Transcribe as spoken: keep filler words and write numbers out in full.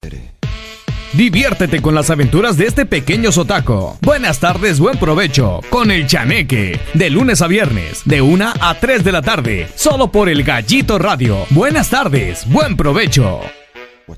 Diviértete con las aventuras de este pequeño zotaco. Buenas tardes, buen provecho con el Chaneque. De lunes a viernes, de una a tres de la tarde, solo por el Gallito Radio. Buenas tardes, buen provecho.